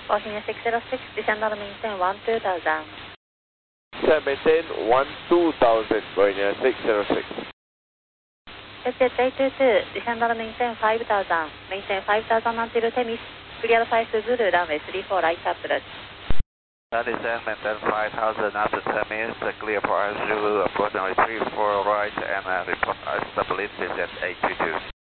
Bosnia 606, descend on the maintain 12000. Descend maintain 12000, Bosnia 606. SH822, descend on the maintain 5000. Maintain 5000 until Temis. Clear 5 Zulu, runway 34, right approach. Descend maintain 5000 after 10 minutes, clear for Zulu, approximately 34 right, and report stability at 822.